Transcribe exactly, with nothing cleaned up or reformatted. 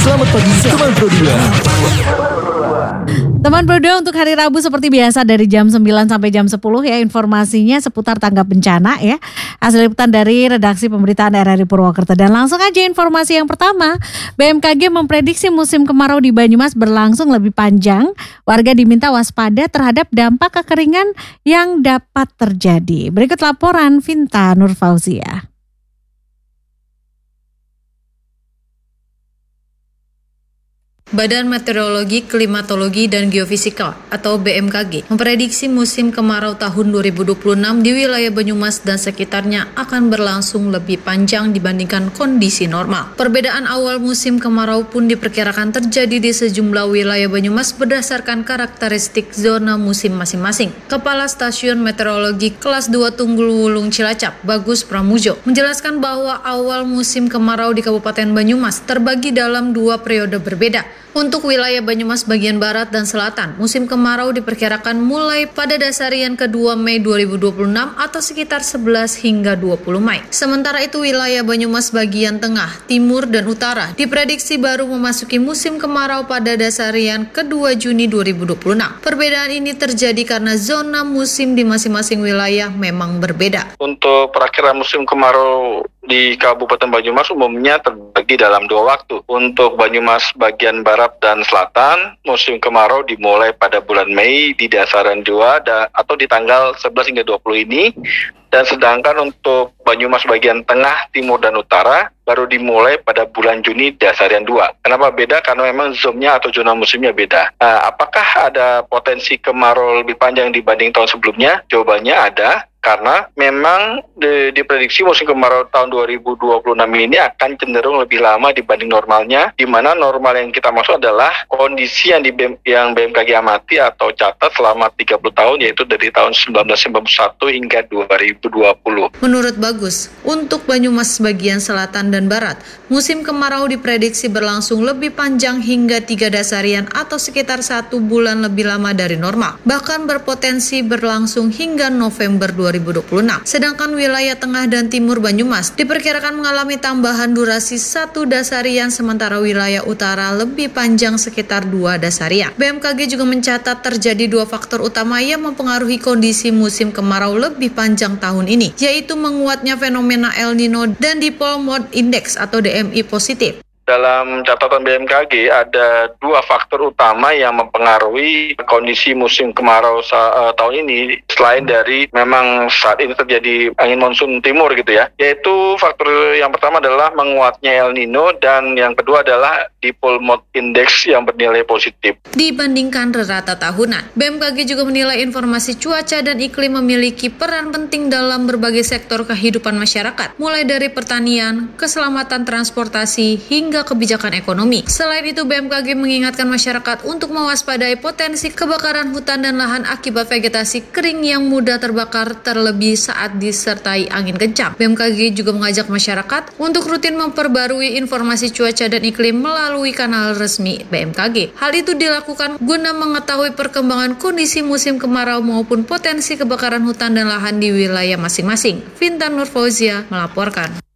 Selamat pagi teman Pro dua. Teman Pro dua untuk hari Rabu seperti biasa dari jam sembilan sampai jam sepuluh ya, informasinya seputar tanggap bencana ya. Hasil liputan dari redaksi pemberitaan R R I Purwokerto. Dan langsung aja informasi yang pertama, B M K G memprediksi musim kemarau di Banyumas berlangsung lebih panjang. Warga diminta waspada terhadap dampak kekeringan yang dapat terjadi. Berikut laporan Vinta Nurfauzia. Badan Meteorologi, Klimatologi, dan Geofisika atau B M K G memprediksi musim kemarau tahun dua ribu dua puluh enam di wilayah Banyumas dan sekitarnya akan berlangsung lebih panjang dibandingkan kondisi normal. Perbedaan awal musim kemarau pun diperkirakan terjadi di sejumlah wilayah Banyumas berdasarkan karakteristik zona musim masing-masing. Kepala Stasiun Meteorologi Kelas dua Tunggul Wulung Cilacap, Bagus Pramujo, menjelaskan bahwa awal musim kemarau di Kabupaten Banyumas terbagi dalam dua periode berbeda. Untuk wilayah Banyumas bagian barat dan selatan, musim kemarau diperkirakan mulai pada dasarian kedua Mei dua ribu dua puluh enam atau sekitar sebelas hingga dua puluh Mei. Sementara itu wilayah Banyumas bagian tengah, timur, dan utara diprediksi baru memasuki musim kemarau pada dasarian kedua Juni dua ribu dua puluh enam. Perbedaan ini terjadi karena zona musim di masing-masing wilayah memang berbeda. Untuk perakhiran musim kemarau di Kabupaten Banyumas umumnya terbagi dalam dua waktu. Untuk Banyumas bagian barat dan selatan, musim kemarau dimulai pada bulan Mei di dasaran dua da, atau di tanggal sebelas hingga dua puluh ini. Dan sedangkan untuk Banyumas bagian tengah, timur, dan utara baru dimulai pada bulan Juni dasarian dua. Kenapa beda? Karena memang zonnya atau zona musimnya beda. Nah, apakah ada potensi kemarau lebih panjang dibanding tahun sebelumnya? Jawabannya ada. Karena memang di, diprediksi musim kemarau tahun dua ribu dua puluh enam ini akan cenderung lebih lama dibanding normalnya, di mana normal yang kita maksud adalah kondisi yang, di, yang B M K G amati atau catat selama tiga puluh tahun, yaitu dari tahun seribu sembilan ratus sembilan puluh satu hingga dua ribu dua puluh. Menurut Bagus, untuk Banyumas bagian selatan dan barat, musim kemarau diprediksi berlangsung lebih panjang hingga tiga dasarian atau sekitar satu bulan lebih lama dari normal, bahkan berpotensi berlangsung hingga November dua ribu dua puluh enam. Sedangkan wilayah tengah dan timur Banyumas diperkirakan mengalami tambahan durasi satu dasarian, sementara wilayah utara lebih panjang sekitar dua dasarian. B M K G juga mencatat terjadi dua faktor utama yang mempengaruhi kondisi musim kemarau lebih panjang tahun ini, yaitu menguatnya fenomena El Nino dan Dipole Mode Index atau D M I positif. Dalam catatan B M K G ada dua faktor utama yang mempengaruhi kondisi musim kemarau sa- uh, tahun ini, selain dari memang saat ini terjadi angin monsun timur gitu ya, yaitu faktor yang pertama adalah menguatnya El Nino dan yang kedua adalah Dipole Mode Index yang bernilai positif. Dibandingkan rata tahunan, B M K G juga menilai informasi cuaca dan iklim memiliki peran penting dalam berbagai sektor kehidupan masyarakat, mulai dari pertanian, keselamatan transportasi, hingga kebijakan ekonomi. Selain itu, B M K G mengingatkan masyarakat untuk mewaspadai potensi kebakaran hutan dan lahan akibat vegetasi kering yang mudah terbakar, terlebih saat disertai angin kencang. B M K G juga mengajak masyarakat untuk rutin memperbarui informasi cuaca dan iklim melalui kanal resmi B M K G. Hal itu dilakukan guna mengetahui perkembangan kondisi musim kemarau maupun potensi kebakaran hutan dan lahan di wilayah masing-masing. Vinta Nurfauzia melaporkan.